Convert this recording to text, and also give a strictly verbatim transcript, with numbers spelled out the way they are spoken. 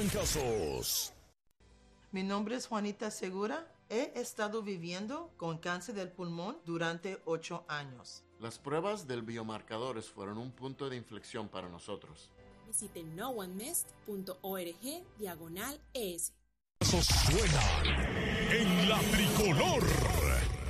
casos. Mi nombre es Juanita Segura. He estado viviendo con cáncer del pulmón durante ocho años. Las pruebas del biomarcadores fueron un punto de inflexión para nosotros. Visite no one mest punto org diagonal es. Casos suenan en la tricolor.